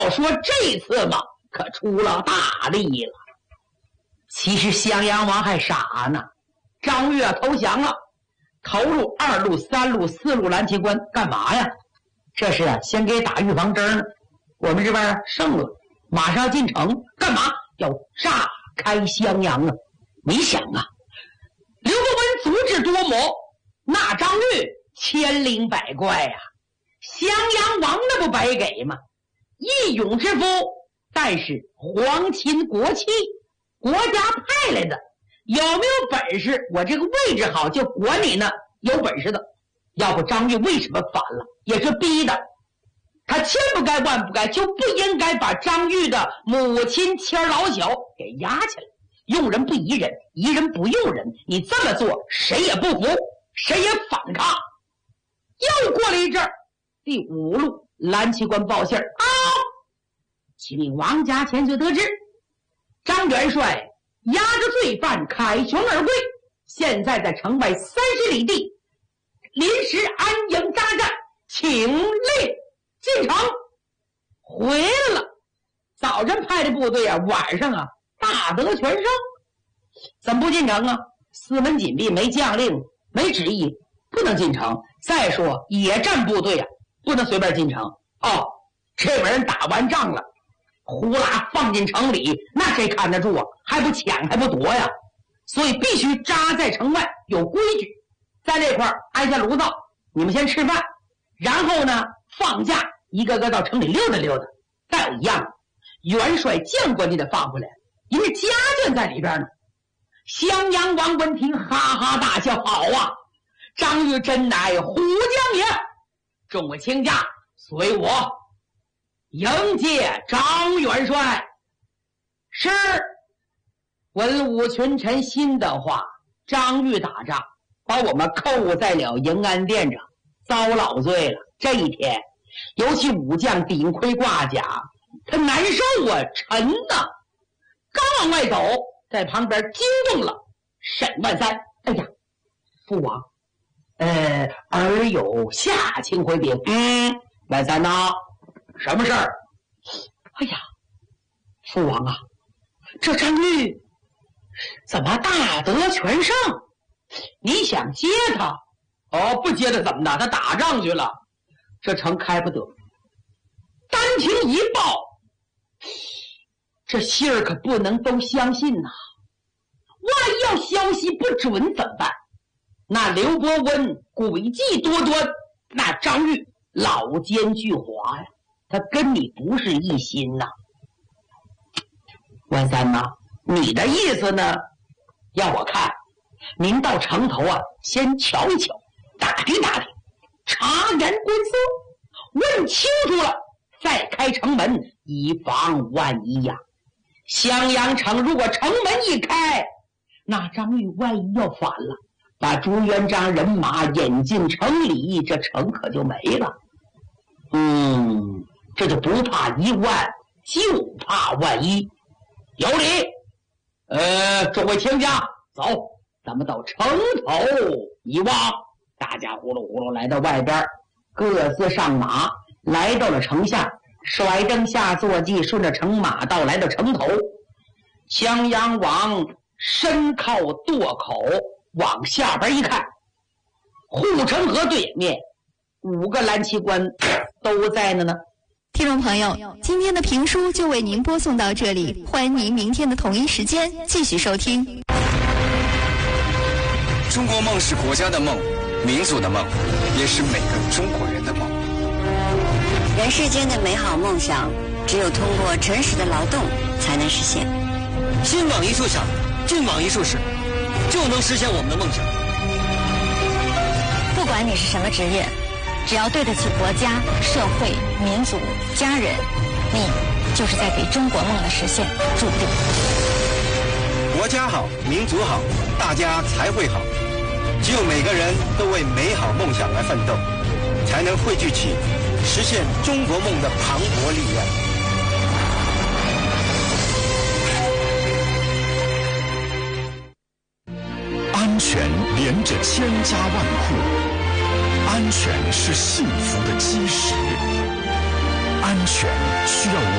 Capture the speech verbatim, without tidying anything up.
说这次嘛，可出了大力了。其实襄阳王还傻呢，张悦投降了，投入二路、三路、四路蓝旗关干嘛呀？这是啊，先给打预防针呢。我们这边胜了，马上要进城，干嘛？要炸开襄阳啊！你想啊，刘伯温足智多谋，那张悦千灵百怪呀、啊，襄阳王那不白给吗？义勇之夫，但是皇亲国戚，国家派来的，有没有本事？我这个位置好就管你呢，有本事的。要不张悦为什么反了？也是逼的。他千不该万不该，就不应该把张裕的母亲千老小给压起来。用人不疑人，疑人不用人，你这么做谁也不服，谁也反抗。又过了一阵儿，第五路蓝旗关报信儿啊，启禀王家千岁得知，张元帅押着罪犯凯旋而归，现在在城外三十里地临时安营扎寨，请令进城。回来了，早晨派的部队啊，晚上啊大得全胜。怎么不进城啊？四门紧闭，没将令，没旨意，不能进城。再说野战部队啊，不能随便进城。哦，这帮人打完仗了，呼啦放进城里，那谁看得住啊？还不抢还不夺呀？所以必须扎在城外，有规矩。在这块安下炉灶，你们先吃饭，然后呢放假，一个个到城里溜达溜达。再有一样，元帅将官你得放回来，因为家眷在里边呢。襄阳王闻听哈哈大笑，好啊，张裕真乃虎将也，众位卿家随我迎接张元帅。是。文武群臣心的话，张裕打仗把我们扣在了迎安殿上，遭老罪了。这一天尤其武将顶盔挂甲，他难受啊，沉呐。刚往外走，在旁边惊动了沈万三。哎呀，父王，呃，儿有下情回禀。嗯，万三呐，什么事儿？哎呀，父王啊，这张裕怎么大得全胜？你想接他？哦，不接他怎么的？他打仗去了，这城开不得。单听一报，这信儿可不能都相信呐、啊。万一要消息不准怎么办？那刘伯温诡计多端，那张裕老奸巨猾呀，他跟你不是一心呐、啊。万三呐，你的意思呢？要我看，您到城头啊，先瞧一瞧，打听打听，察言观色，问清楚了，再开城门，以防万一呀、啊。襄阳城如果城门一开，那张裕万一要反了，把朱元璋人马引进城里，这城可就没了。嗯，这就不怕一万，就怕万一。有理。呃，众位卿家，走，咱们到城头一望。大家呼噜呼噜来到外边，各自上马，来到了城下，甩灯下坐骑，顺着城马道来到城头。襄阳王身靠垛口，往下边一看，护城河对面五个蓝旗官都在呢呢。 听众朋友，今天的评书就为您播送到这里，欢迎您明天的同一时间继续收听。 中国梦是国家的梦，民族的梦，也是每个中国人的梦。 人世间的美好梦想，只有通过诚实的劳动才能实现。 心往一处想，劲往一处使，就能实现我们的梦想。 不管你是什么职业，只要对得起国家、社会、民族、家人，你就是在给中国梦的实现注定。 国家好，民族好，大家才会好。只有每个人都为美好梦想而奋斗，才能汇聚起实现中国梦的磅礴力量。 安全连着千家万户，安全是幸福的基石。 安全需要我